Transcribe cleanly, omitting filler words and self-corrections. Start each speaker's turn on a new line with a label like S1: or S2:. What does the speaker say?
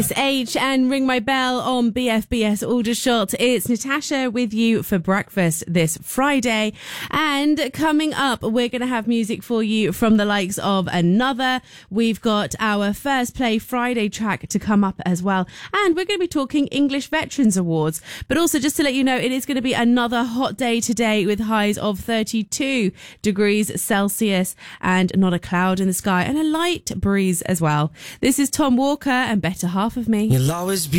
S1: It's H and Ring My Bell on BFBS Aldershot. It's Natasha with you for breakfast this Friday. And coming up, we're going to have music for you from the likes of Another. We've got our First Play Friday track to come up as well. And we're going to be talking English Veterans Awards. But also, just to let you know, it is going to be another hot day today with highs of 32 degrees Celsius and not a cloud in the sky and a light breeze as well. This is Tom Walker and Better Half of Me.
S2: You'll always be